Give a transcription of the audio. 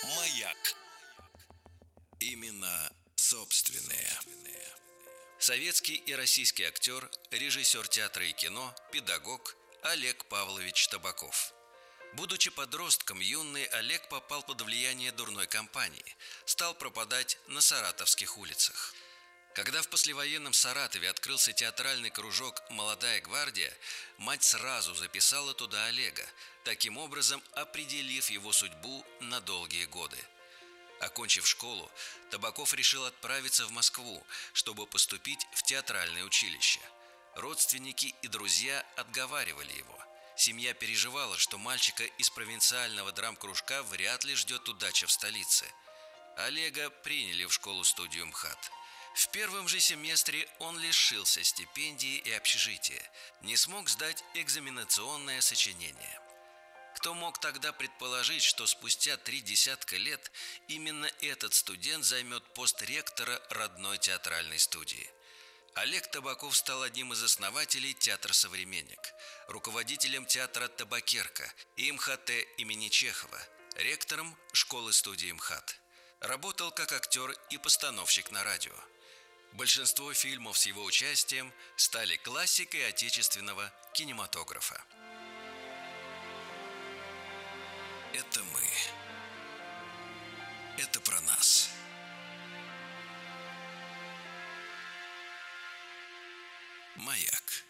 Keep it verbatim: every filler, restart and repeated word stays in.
Маяк. Именно собственные. Советский и российский актер, режиссер театра и кино, педагог Олег Павлович Табаков. Будучи подростком, юный Олег попал под влияние дурной компании, стал пропадать на саратовских улицах. Когда в послевоенном Саратове открылся театральный кружок «Молодая гвардия», мать сразу записала туда Олега, таким образом определив его судьбу на долгие годы. Окончив школу, Табаков решил отправиться в Москву, чтобы поступить в театральное училище. Родственники и друзья отговаривали его. Семья переживала, что мальчика из провинциального драм-кружка вряд ли ждет удача в столице. Олега приняли в школу-студию МХАТ. В первом же семестре он лишился стипендии и общежития, не смог сдать экзаменационное сочинение. Кто мог тогда предположить, что спустя три десятка лет именно этот студент займет пост ректора родной театральной студии? Олег Табаков стал одним из основателей театра «Современник», руководителем театра «Табакерка» и МХТ имени Чехова, ректором школы-студии МХАТ. Работал как актер и постановщик на радио. Большинство фильмов с его участием стали классикой отечественного кинематографа. Это мы. Это про нас. Маяк.